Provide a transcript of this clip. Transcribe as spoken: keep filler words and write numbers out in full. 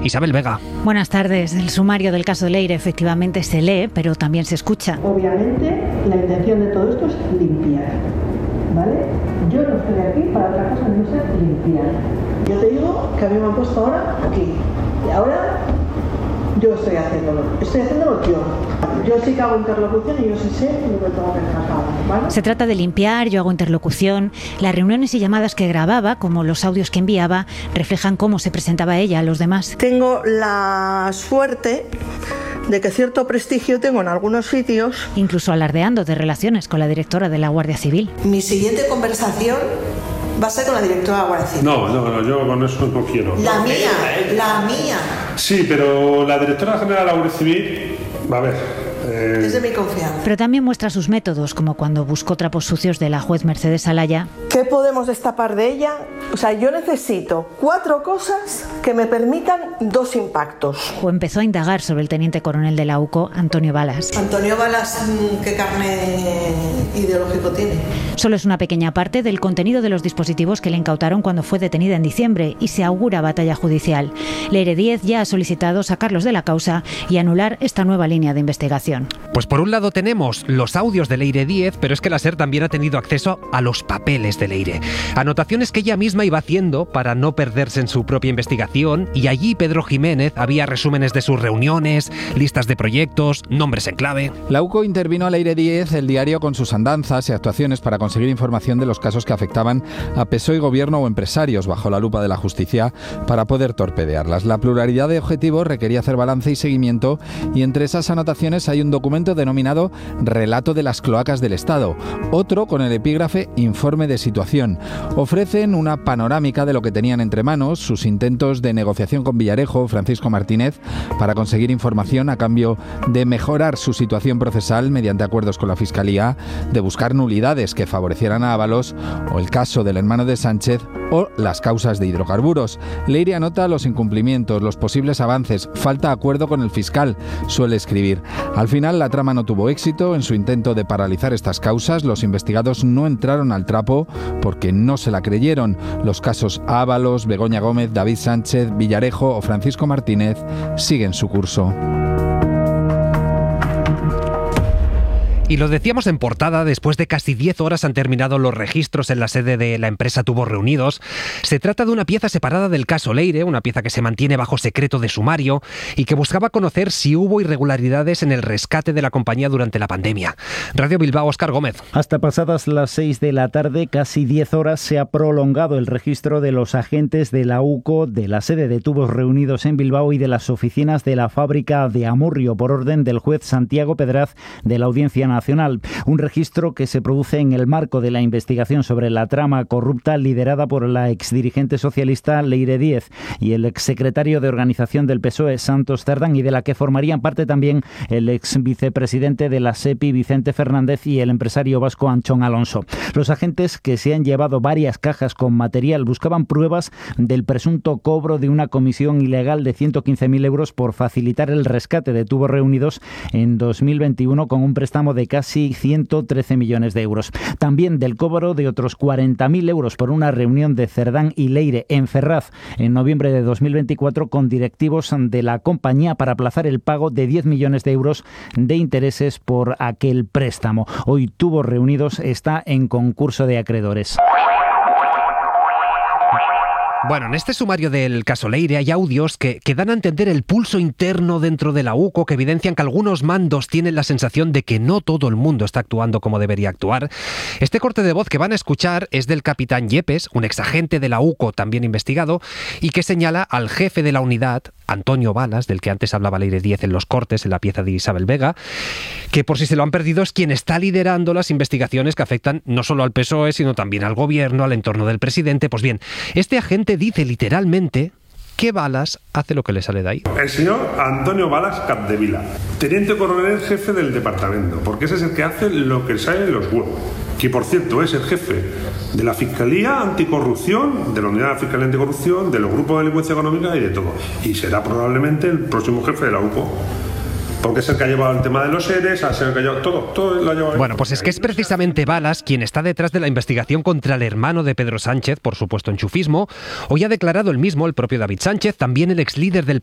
Isabel Vega. Buenas tardes. El sumario del caso Leire efectivamente se lee, pero también se escucha. Obviamente, la intención de todo esto es limpiar, ¿vale? Yo no estoy aquí para otra cosa que no sea limpiar. Yo te digo que a mí me han puesto ahora aquí, y ahora yo estoy haciéndolo. Estoy haciéndolo yo. Yo sí que hago interlocución y yo sí sé lo que tengo que trabajar, ¿vale? Se trata de limpiar, yo hago interlocución. Las reuniones y llamadas que grababa, como los audios que enviaba, reflejan cómo se presentaba ella a los demás. Tengo la suerte de que cierto prestigio tengo en algunos sitios. Incluso alardeando de relaciones con la directora de la Guardia Civil. Mi siguiente conversación va a ser con la directora de la Guardia Civil. No, no, no, yo con eso no quiero. La mía, la mía. Sí, pero la directora general de la Guardia Civil, a ver... Eh... Es de mi confianza. Pero también muestra sus métodos, como cuando buscó trapos sucios de la juez Mercedes Alaya. ¿Qué podemos destapar de ella? O sea, yo necesito cuatro cosas que me permitan dos impactos. O empezó a indagar sobre el teniente coronel de la U C O, Antonio Balas. Antonio Balas, ¿qué carne ideológico tiene? Solo es una pequeña parte del contenido de los dispositivos que le incautaron cuando fue detenida en diciembre y se augura batalla judicial. Leire Díez ya ha solicitado sacarlos de la causa y anular esta nueva línea de investigación. Pues por un lado tenemos los audios de Leire Díez, pero es que la SER también ha tenido acceso a los papeles de Leire. Anotaciones que ella misma iba haciendo para no perderse en su propia investigación, y allí Pedro Jiménez había resúmenes de sus reuniones, listas de proyectos, nombres en clave. La U C O intervino a Leire Díez, el diario, con sus andanzas y actuaciones para conseguir información de los casos que afectaban a P S O E, gobierno o empresarios bajo la lupa de la justicia para poder torpedearlas. La pluralidad de objetivos requería hacer balance y seguimiento, y entre esas anotaciones hay un documento denominado Relato de las cloacas del Estado, otro con el epígrafe Informe de situación. Ofrecen una panorámica de lo que tenían entre manos, sus intentos de negociación con Villarejo, Francisco Martínez, para conseguir información a cambio de mejorar su situación procesal mediante acuerdos con la Fiscalía, de buscar nulidades que favorecieran a Ábalos, o el caso del hermano de Sánchez, o las causas de hidrocarburos. Leire anota los incumplimientos, los posibles avances, falta acuerdo con el fiscal, suele escribir. Al final la trama no tuvo éxito. En su intento de paralizar estas causas, los investigados no entraron al trapo porque no se la creyeron. Los casos Ábalos, Begoña Gómez, David Sánchez, Villarejo o Francisco Martínez siguen su curso. Y lo decíamos en portada, después de casi diez horas han terminado los registros en la sede de la empresa Tubos Reunidos. Se trata de una pieza separada del caso Leire, una pieza que se mantiene bajo secreto de sumario y que buscaba conocer si hubo irregularidades en el rescate de la compañía durante la pandemia. Radio Bilbao, Óscar Gómez. Hasta pasadas las seis de la tarde, casi diez horas, se ha prolongado el registro de los agentes de la U C O, de la sede de Tubos Reunidos en Bilbao y de las oficinas de la fábrica de Amurrio, por orden del juez Santiago Pedraz de la Audiencia Nacional. Nacional, un registro que se produce en el marco de la investigación sobre la trama corrupta liderada por la exdirigente socialista Leire Díez y el exsecretario de organización del P S O E, Santos Cerdán, y de la que formarían parte también el exvicepresidente de la SEPI, Vicente Fernández, y el empresario vasco Anchón Alonso. Los agentes, que se han llevado varias cajas con material, buscaban pruebas del presunto cobro de una comisión ilegal de ciento quince mil euros por facilitar el rescate de Tubos Reunidos en dos mil veintiuno con un préstamo de casi ciento trece millones de euros. También del cobro de otros cuarenta mil euros por una reunión de Cerdán y Leire en Ferraz en noviembre de dos mil veinticuatro con directivos de la compañía para aplazar el pago de diez millones de euros de intereses por aquel préstamo. Hoy Tubos Reunidos está en concurso de acreedores. Bueno, en este sumario del caso Leire hay audios que, que dan a entender el pulso interno dentro de la U C O, que evidencian que algunos mandos tienen la sensación de que no todo el mundo está actuando como debería actuar. Este corte de voz que van a escuchar es del capitán Yepes, un exagente de la U C O también investigado, y que señala al jefe de la unidad, Antonio Balas, del que antes hablaba Leire Díez en los cortes, en la pieza de Isabel Vega, que por si se lo han perdido es quien está liderando las investigaciones que afectan no solo al P S O E, sino también al gobierno, al entorno del presidente. Pues bien, este agente dice literalmente que Balas hace lo que le sale de ahí. El señor Antonio Balas Capdevila, teniente coronel jefe del departamento, porque ese es el que hace lo que sale de los huevos. Que por cierto es el jefe de la Fiscalía Anticorrupción, de la Unidad de la Fiscalía Anticorrupción, de los grupos de delincuencia económica y de todo. Y será probablemente el próximo jefe de la U C O. Porque es el que ha llevado el tema de los seres, es el que ha llevado todo, todo lo ha llevado. Bueno, pues es que es precisamente Balas quien está detrás de la investigación contra el hermano de Pedro Sánchez por supuesto enchufismo. Hoy ha declarado el mismo, el propio David Sánchez, también el ex líder del